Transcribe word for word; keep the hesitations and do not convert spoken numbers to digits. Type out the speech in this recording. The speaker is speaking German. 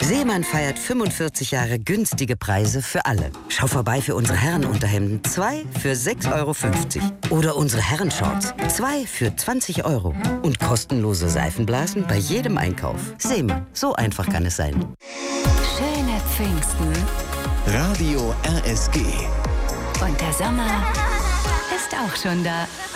Seemann feiert fünfundvierzig Jahre günstige Preise für alle. Schau vorbei für unsere Herrenunterhemden. Zwei für sechs Euro fünfzig. Oder unsere Herrenshorts. Zwei für zwanzig Euro. Und kostenlose Seifenblasen bei jedem Einkauf. Seemann, so einfach kann es sein. Schöne Pfingsten. Radio R S G. Und der Sommer ist auch schon da.